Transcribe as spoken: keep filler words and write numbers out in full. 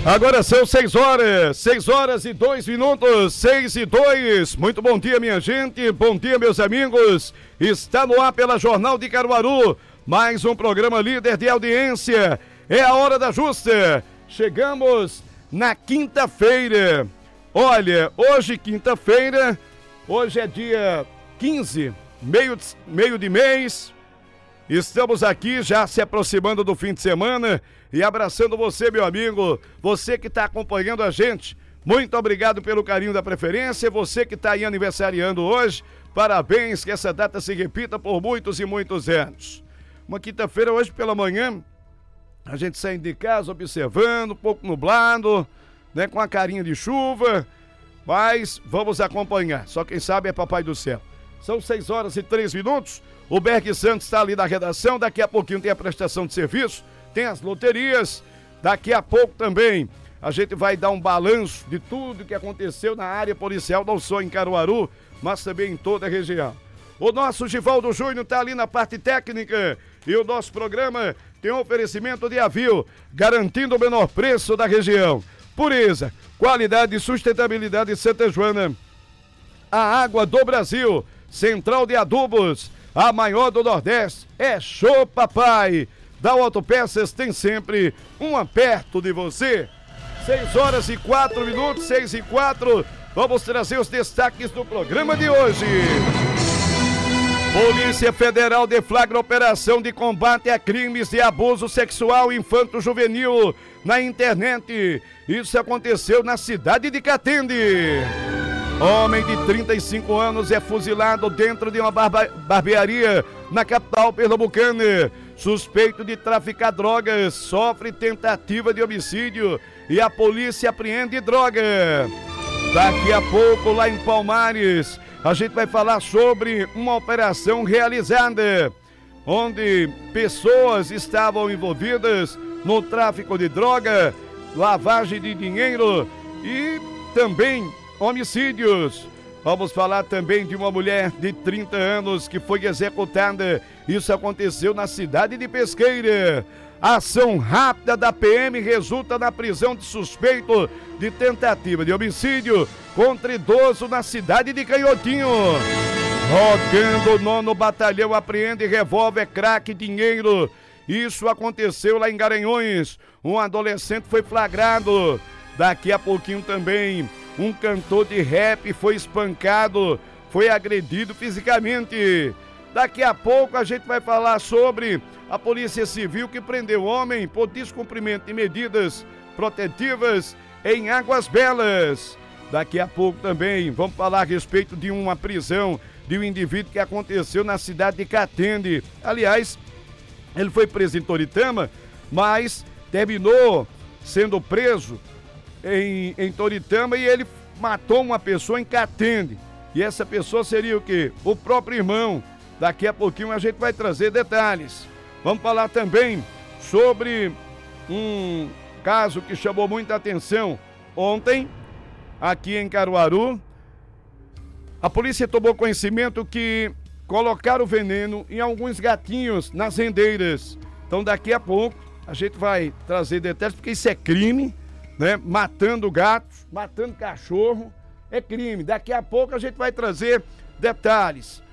Agora são seis horas, seis horas e dois minutos, seis e dois. Muito bom dia, minha gente, bom dia, meus amigos. Está no ar pela Jornal de Caruaru, mais um programa líder de audiência. É a hora da justa. Chegamos na quinta-feira. Olha, hoje quinta-feira, hoje é dia quinze, meio, meio de mês. Estamos aqui já se aproximando do fim de semana e abraçando você, meu amigo, você que está acompanhando a gente. Muito obrigado pelo carinho da preferência, você que está aí aniversariando hoje, parabéns, que essa data se repita por muitos e muitos anos. Uma quinta-feira hoje pela manhã, a gente saindo de casa observando, um pouco nublado, né, com a carinha de chuva, mas vamos acompanhar, só quem sabe é Papai do Céu. São seis horas e três minutos. O Berg Santos está ali na redação. Daqui a pouquinho tem a prestação de serviço, tem as loterias. Daqui a pouco também a gente vai dar um balanço de tudo que aconteceu na área policial, não só em Caruaru, mas também em toda a região. O nosso Givaldo Júnior está ali na parte técnica e o nosso programa tem um oferecimento de Avil, garantindo o menor preço da região. Pureza, qualidade e sustentabilidade de Santa Joana. A água do Brasil. Central de Adubos, a maior do Nordeste, é Show Papai. Da Autopeças tem sempre uma perto de você. seis horas e quatro minutos, seis e quatro. Vamos trazer os destaques do programa de hoje. Polícia Federal deflagra operação de combate a crimes de abuso sexual infanto-juvenil na internet. Isso aconteceu na cidade de Catende. Homem de trinta e cinco anos é fuzilado dentro de uma barba- barbearia na capital pernambucana. Suspeito de traficar drogas, sofre tentativa de homicídio e a polícia apreende droga. Daqui a pouco, lá em Palmares, a gente vai falar sobre uma operação realizada, onde pessoas estavam envolvidas no tráfico de droga, lavagem de dinheiro e também homicídios. Vamos falar também de uma mulher de trinta anos que foi executada. Isso aconteceu na cidade de Pesqueira. A ação rápida da P M resulta na prisão de suspeito de tentativa de homicídio contra idoso na cidade de Canhotinho. Rogando o nono batalhão apreende revólver, crack, dinheiro. Isso aconteceu lá em Garanhões. Um adolescente foi flagrado. Daqui a pouquinho também um cantor de rap foi espancado, foi agredido fisicamente. Daqui a pouco a gente vai falar sobre a Polícia Civil que prendeu o homem por descumprimento de medidas protetivas em Águas Belas. Daqui a pouco também vamos falar a respeito de uma prisão de um indivíduo que aconteceu na cidade de Catende. Aliás, ele foi preso em Toritama, mas terminou sendo preso Em, em Toritama e ele matou uma pessoa em Catende. E essa pessoa seria o quê? O próprio irmão. Daqui a pouquinho a gente vai trazer detalhes. Vamos falar também sobre um caso que chamou muita atenção ontem, aqui em Caruaru. A polícia tomou conhecimento que colocaram veneno em alguns gatinhos nas rendeiras. Então daqui a pouco a gente vai trazer detalhes, porque isso é crime, né? Matando gatos, matando cachorro, é crime. Daqui a pouco a gente vai trazer detalhes.